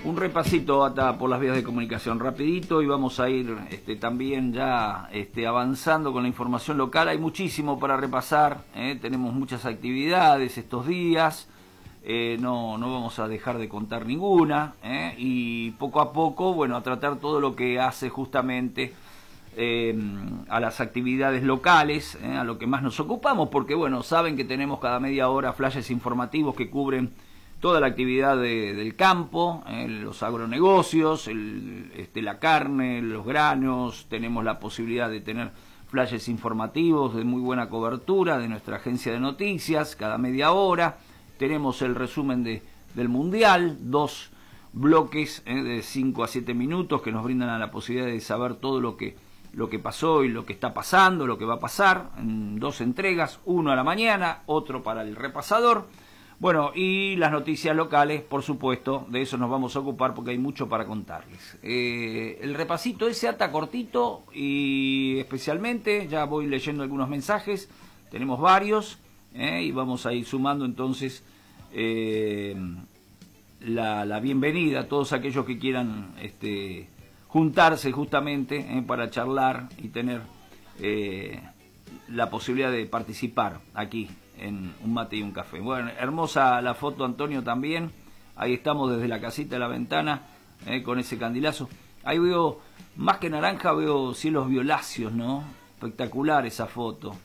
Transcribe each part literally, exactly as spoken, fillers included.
Un repasito ata por las vías de comunicación rapidito y vamos a ir este, también ya este, avanzando con la información local. Hay muchísimo para repasar, ¿eh? Tenemos muchas actividades estos días, eh, no, no vamos a dejar de contar ninguna, ¿eh? Y poco a poco, bueno, a tratar todo lo que hace justamente eh, a las actividades locales, ¿eh? A lo que más nos ocupamos, porque bueno, saben que tenemos cada media hora flashes informativos que cubren toda la actividad de, del campo, eh, los agronegocios, el, este, la carne, los granos. Tenemos la posibilidad de tener flashes informativos de muy buena cobertura de nuestra agencia de noticias cada media hora. Tenemos el resumen de, del Mundial, dos bloques eh, de cinco a siete minutos que nos brindan la posibilidad de saber todo lo que, lo que pasó y lo que está pasando, lo que va a pasar, en dos entregas, uno a la mañana, otro para el repasador. Bueno, y las noticias locales, por supuesto, de eso nos vamos a ocupar porque hay mucho para contarles. Eh, el repasito ese ata cortito y especialmente, ya voy leyendo algunos mensajes, tenemos varios, eh, y vamos a ir sumando entonces eh, la, la bienvenida a todos aquellos que quieran este, juntarse justamente eh, para charlar y tener eh, la posibilidad de participar aquí en un mate y un café. Bueno, hermosa la foto, Antonio, también. Ahí estamos desde la casita de la ventana, eh, con ese candilazo. Ahí veo, más que naranja, veo cielos violáceos, ¿no? Espectacular esa foto.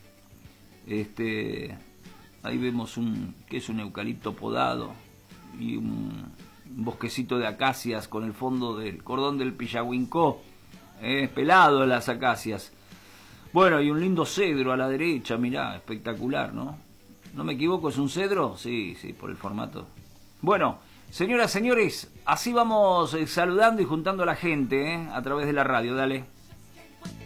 Este, ahí vemos un, que es un eucalipto podado y un, un bosquecito de acacias con el fondo del cordón del Pillahuincó, eh, pelado las acacias. Bueno, y un lindo cedro a la derecha, mirá, espectacular, ¿no? ¿No me equivoco? ¿Es un cedro? Sí, sí, por el formato. Bueno, señoras, señores, así vamos eh, saludando y juntando a la gente, ¿eh? A través de la radio, dale.